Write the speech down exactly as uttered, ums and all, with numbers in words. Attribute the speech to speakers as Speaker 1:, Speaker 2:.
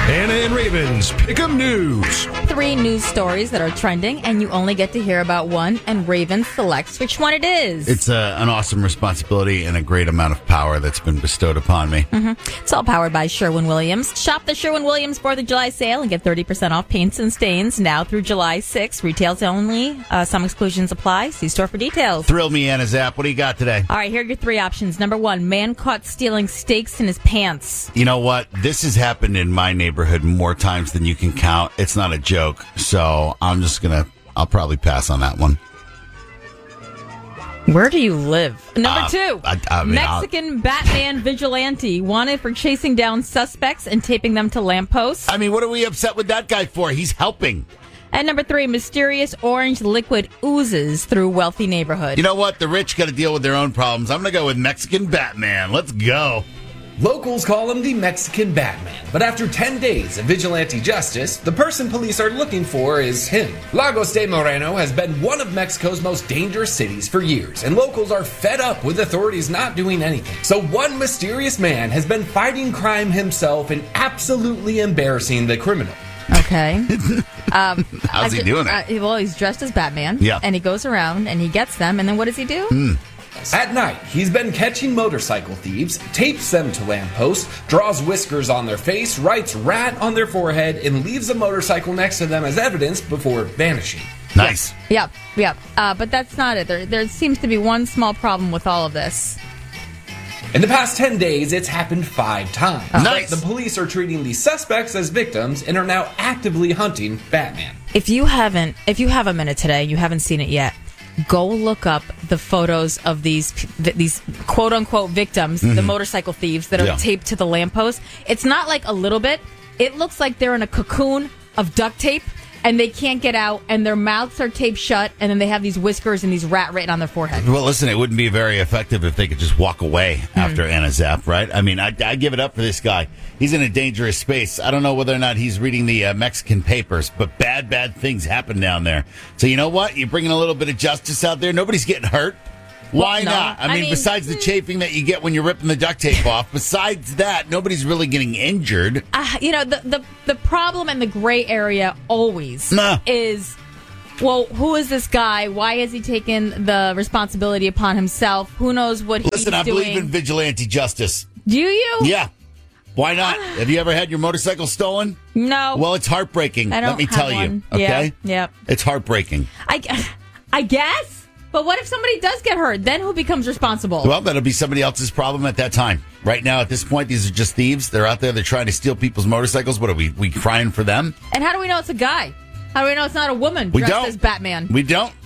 Speaker 1: Anna and Raven's Pick'em News.
Speaker 2: Three news stories that are trending, and you only get to hear about one, and Raven selects which one it is.
Speaker 3: It's a, an awesome responsibility and a great amount of power that's been bestowed upon me.
Speaker 2: Mm-hmm. It's all powered by Sherwin-Williams. Shop the Sherwin-Williams fourth of July sale and get thirty percent off paints and stains now through July sixth. Retails only. Uh, some exclusions apply. See store for details.
Speaker 3: Thrill me, Anna Zapp. What do you got today?
Speaker 2: All right, here are your three options. Number one, man caught stealing steaks in his pants.
Speaker 3: You know what? This has happened in my neighborhood more times than you can count. It's not a joke. So I'm just going to, I'll probably pass on that one.
Speaker 2: Where do you live? Number
Speaker 3: Uh,
Speaker 2: two,
Speaker 3: I- I mean,
Speaker 2: Mexican
Speaker 3: I'll-
Speaker 2: Batman vigilante wanted for chasing down suspects and taping them to lampposts.
Speaker 3: I mean, what are we upset with that guy for? He's helping.
Speaker 2: And number three, mysterious orange liquid oozes through wealthy neighborhood.
Speaker 3: You know what? The rich got to deal with their own problems. I'm going to go with Mexican Batman. Let's go.
Speaker 4: Locals call him the Mexican Batman, but after ten days of vigilante justice, the person police are looking for is him. Lagos de Moreno has been one of Mexico's most dangerous cities for years, and locals are fed up with authorities not doing anything. So one mysterious man has been fighting crime himself and absolutely embarrassing the criminal.
Speaker 2: Okay. Um,
Speaker 3: How's he
Speaker 2: ju-
Speaker 3: doing it?
Speaker 2: Uh, well, he's dressed as Batman.
Speaker 3: Yeah.
Speaker 2: And he goes around and he gets them, and then what does he do?
Speaker 3: Hmm.
Speaker 4: At night, he's been catching motorcycle thieves, tapes them to lampposts, draws whiskers on their face, writes rat on their forehead, and leaves a motorcycle next to them as evidence before vanishing.
Speaker 3: Nice.
Speaker 2: Yep, yep. Uh, but that's not it. There, there seems to be one small problem with all of this.
Speaker 4: In the past ten days, it's happened five times.
Speaker 3: Nice.
Speaker 4: The police are treating the suspects as victims and are now actively hunting Batman.
Speaker 2: If you haven't, if you have a minute today, you haven't seen it yet, go look up the photos of these these quote unquote victims, the motorcycle thieves that are
Speaker 3: Yeah.
Speaker 2: taped to the lamppost. It's not like a little bit. It looks like they're in a cocoon of duct tape and they can't get out, and their mouths are taped shut, and then they have these whiskers and these rat written on their forehead.
Speaker 3: Well, listen, it wouldn't be very effective if they could just walk away after Anna Zapp, right? I mean, I, I give it up for this guy. He's in a dangerous space. I don't know whether or not he's reading the uh, Mexican papers, but bad, bad things happen down there. So you know what? You're bringing a little bit of justice out there. Nobody's getting hurt. Why
Speaker 2: Well, no.
Speaker 3: not? I mean,
Speaker 2: I mean-
Speaker 3: besides the chafing that you get when you're ripping the duct tape off, besides that, nobody's really getting injured.
Speaker 2: Uh, you know, the, the, the problem and the gray area always
Speaker 3: Nah.
Speaker 2: is, well, who is this guy? Why has he taken the responsibility upon himself? Who knows what he's
Speaker 3: Listen, I
Speaker 2: doing?
Speaker 3: believe in vigilante justice.
Speaker 2: Do you?
Speaker 3: Yeah. Why not? Have you ever had your motorcycle stolen?
Speaker 2: No.
Speaker 3: Well, it's heartbreaking.
Speaker 2: I don't
Speaker 3: Let me
Speaker 2: have
Speaker 3: tell
Speaker 2: one.
Speaker 3: you. Okay?
Speaker 2: Yeah, yep.
Speaker 3: It's heartbreaking.
Speaker 2: I, I guess. But what if somebody does get hurt? Then who becomes responsible?
Speaker 3: Well, that'll be somebody else's problem at that time. Right now, at this point, these are just thieves. They're out there. They're trying to steal people's motorcycles. What are we? We crying for them?
Speaker 2: And how do we know it's a guy? How do we know it's not a woman
Speaker 3: We
Speaker 2: dressed
Speaker 3: don't.
Speaker 2: as Batman?
Speaker 3: We don't.